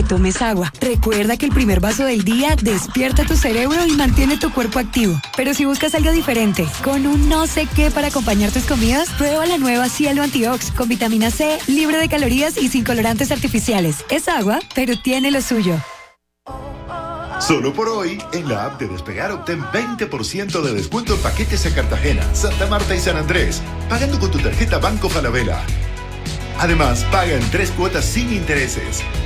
tomes agua. Recuerda que el primer vaso del día despierta tu cerebro y mantiene tu cuerpo activo. Pero si buscas algo diferente, con un no sé qué para acompañar tus comidas, prueba la nueva Cielo Antiox con vitamina C, libre de calorías y sin colorantes artificiales. Es agua, pero tiene lo suyo. Solo por hoy, en la app de Despegar obtén 20% de descuento en paquetes a Cartagena, Santa Marta y San Andrés, pagando con tu tarjeta Banco Falabella. Además, paga en 3 cuotas sin intereses.